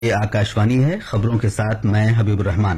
یہ آکاشوانی ہے، خبروں کے ساتھ میں حبیب الرحمان۔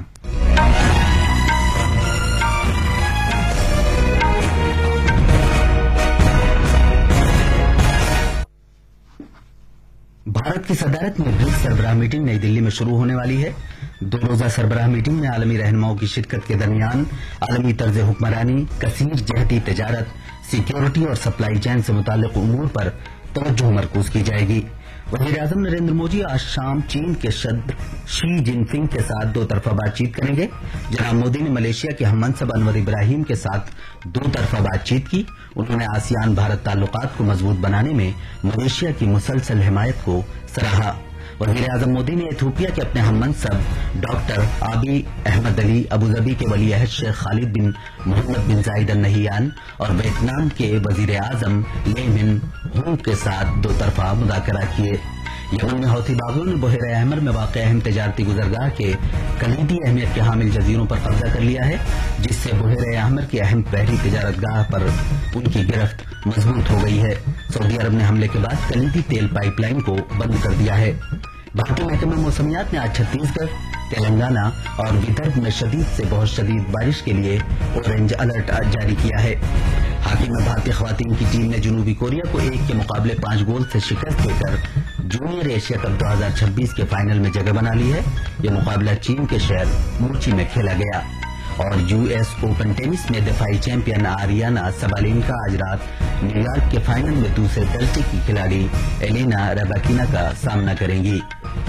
بھارت کی صدارت میں برکس سربراہ میٹنگ نئی دلی میں شروع ہونے والی ہے۔ 2 روزہ سربراہ میٹنگ میں عالمی رہنماؤں کی شرکت کے درمیان عالمی طرز حکمرانی، کثیر جہتی تجارت، سیکیورٹی اور سپلائی چین سے متعلق امور پر توجہ مرکوز کی جائے گی۔ وزیر اعظم نریندر مودی آج شام چین کے صدر شی جن پنگ کے ساتھ 2 طرفہ بات چیت کریں گے۔ جناب مودی نے ملیشیا کے ہم منصب انور ابراہیم کے ساتھ 2 طرفہ بات چیت کی۔ انہوں نے آسیان بھارت تعلقات کو مضبوط بنانے میں ملیشیا کی مسلسل حمایت کو سراہا۔ وزیر اعظم مودی نے ایتھوپیا کے اپنے ہم منصب ڈاکٹر آبی احمد علی، ابوظبی کے ولی عہد شیخ خالد بن محمد بن زائد ال نہیان اور ویتنام کے وزیر اعظم لے من ہو کے ساتھ 2 طرفہ مذاکرات کیے۔ یمن میں حوثی باغیوں نے بحیرہ احمر میں واقع اہم تجارتی گزرگاہ کے کلیدی اہمیت کے حامل جزیروں پر قبضہ کر لیا ہے، جس سے بحیرہ احمر کی اہم بحری تجارت گاہ پر ان کی گرفت مضبوط ہو گئی ہے۔ سعودی عرب نے حملے کے بعد کلیدی تیل پائپ لائن کو بند کر دیا ہے۔ بھارتی محکمہ موسمیات نے آج چھتیس گڑھ، تلنگانہ اور ودربھ میں شدید سے بہت شدید بارش کے لیے اورنج الرٹ جاری کیا ہے۔ ہاکی میں بھارتی خواتین کی ٹیم نے جنوبی کوریا کو 1 کے مقابلے 5 گول سے شکست دے کر جونیئر ایشیا کپ 2026 کے فائنل میں جگہ بنا لی ہے۔ یہ مقابلہ چین کے شہر موچی میں کھیلا گیا۔ اور یو ایس اوپن ٹینس میں دفاعی چیمپئن آریانا سبالینکا آج رات نیو یارک کے فائنل میں دوسرے درجے کی کھلاڑی ایلینا رباکینا کا سامنا کریں گی۔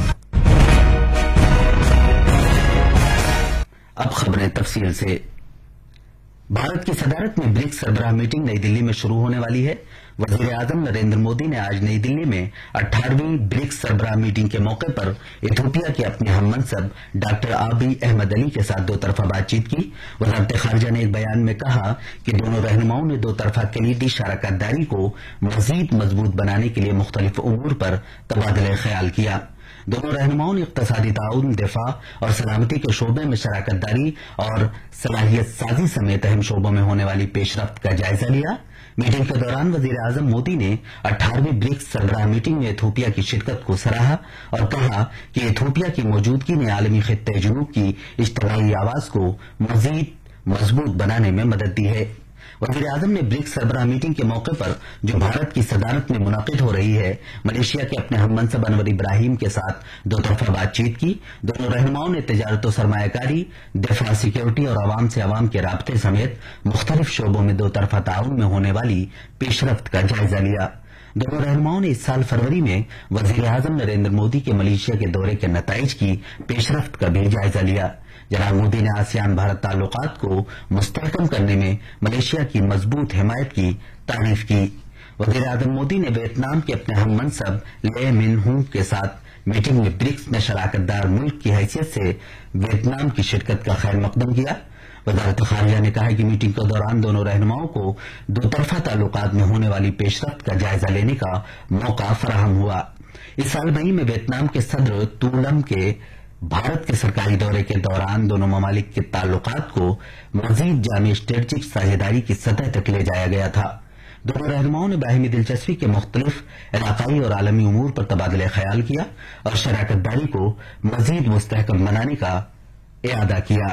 اب خبریں تفصیل سے۔ بھارت کی صدارت میں برکس سربراہ میٹنگ نئی دلی میں شروع ہونے والی ہے۔ وزیر اعظم نریندر مودی نے آج نئی دلی میں 18ویں برکس سربراہ میٹنگ کے موقع پر ایتھوپیا کے اپنے ہم منصب ڈاکٹر آبی احمد علی کے ساتھ 2 طرفہ بات چیت کی۔ وزارت خارجہ نے ایک بیان میں کہا کہ دونوں رہنماؤں نے 2 طرفہ کلیدی شراکت داری کو مزید مضبوط بنانے کے لیے مختلف امور پر تبادلہ خیال کیا۔ دونوں رہنماؤں نے اقتصادی تعاون، دفاع اور سلامتی کے شعبے میں شراکت داری اور صلاحیت سازی سمیت اہم شعبوں میں ہونے والی پیش رفت کا جائزہ لیا۔ میٹنگ کے دوران وزیر اعظم مودی نے 18ویں برکس سربراہ میٹنگ میں ایتھوپیا کی شرکت کو سراہا اور کہا کہ ایتھوپیا کی موجودگی نے عالمی خطے جنوب کی اجتماعی آواز کو مزید مضبوط بنانے میں مدد دی ہے۔ وزیر اعظم نے برکس سربراہ میٹنگ کے موقع پر جو بھارت کی صدارت میں منعقد ہو رہی ہے، ملیشیا کے اپنے ہم منصب انور ابراہیم کے ساتھ 2 طرفہ بات چیت کی۔ دونوں رہنماؤں نے تجارت و سرمایہ کاری، دفاع، سیکیورٹی اور عوام سے عوام کے رابطے سمیت مختلف شعبوں میں 2 طرفہ تعاون میں ہونے والی پیش رفت کا جائزہ لیا۔ دونوں رہنماؤں نے اس سال فروری میں وزیر اعظم نریندر مودی کے ملیشیا کے دورے کے نتائج کی پیش رفت کا بھی جائزہ لیا۔ جناب مودی نے آسیان بھارت تعلقات کو مستحکم کرنے میں ملیشیا کی مضبوط حمایت کی تعریف کی۔ وزیر اعظم مودی نے ویتنام کے اپنے ہم منصب لے من ہو کے ساتھ میٹنگ میں برکس میں شراکت دار ملک کی حیثیت سے ویتنام کی شرکت کا خیر مقدم کیا۔ وزارت خارجہ نے کہا کہ میٹنگ کے دوران دونوں رہنماؤں کو 2 طرفہ تعلقات میں ہونے والی پیش رفت کا جائزہ لینے کا موقع فراہم ہوا۔ اس سال مئی میں ویتنام کے صدر تولم کے بھارت کے سرکاری دورے کے دوران دونوں ممالک کے تعلقات کو مزید جامع اسٹریٹجک ساجھیداری کی سطح تک لے جایا گیا تھا۔ دونوں رہنماؤں نے باہمی دلچسپی کے مختلف علاقائی اور عالمی امور پر تبادلہ خیال کیا اور شراکت داری کو مزید مستحکم بنانے کا اعادہ کیا۔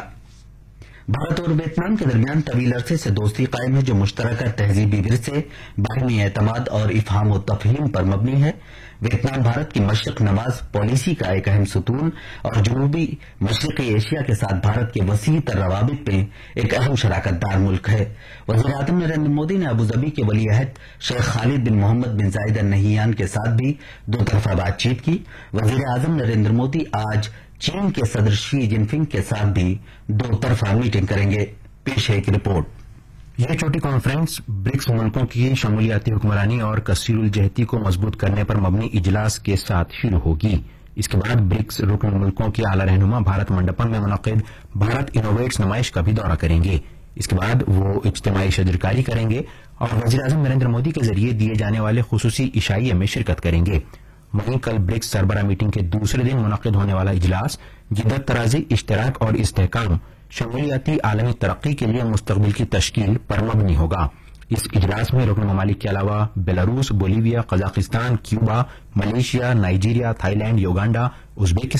بھارت اور ویتنام کے درمیان طویل عرصے سے دوستی قائم ہے، جو مشترکہ تہذیبی ورثے، باہمی اعتماد اور افہام و تفہیم پر مبنی ہے۔ ویتنام بھارت کی مشرق نواز پالیسی کا ایک اہم ستون اور جنوبی مشرقی ایشیا کے ساتھ بھارت کے وسیع تر روابط میں ایک اہم شراکت دار ملک ہے۔ وزیر اعظم نریندر مودی نے ابوظبی کے ولی عہد شیخ خالد بن محمد بن زائد ال نہیان کے ساتھ بھی 2 طرفہ بات چیت کی۔ وزیر اعظم نریندر مودی آج چین کے صدر شی جن پنگ کے ساتھ بھی 2 طرفہ میٹنگ کریں گے۔ پیش ہے ایک رپورٹ۔ یہ چوٹی کانفرنس برکس ملکوں کی شمولیاتی حکمرانی اور کثیر الجہتی کو مضبوط کرنے پر مبنی اجلاس کے ساتھ شروع ہوگی۔ اس کے بعد برکس رکن ملکوں کے اعلی رہنما بھارت منڈپم میں منعقد بھارت انوویٹس نمائش کا بھی دورہ کریں گے۔ اس کے بعد وہ اجتماعی شجرکاری کریں گے اور وزیر اعظم نریندر مودی کے ذریعے دیے جانے والے خصوصی عشائیے میں شرکت کریں گے۔ وہیں کل برکس سربراہ میٹنگ کے دوسرے دن منعقد ہونے والا اجلاس جدت طرازی، اشتراک اور استحکام، شمولیاتی عالمی ترقی کے لیے مستقبل کی تشکیل پر مبنی ہوگا۔ اس اجلاس میں رکن ممالک کے علاوہ Belarus, Bolivia, Kazakhstan, Cuba, Malaysia, Nigeria, Thai land, Uganda, Uzbekistan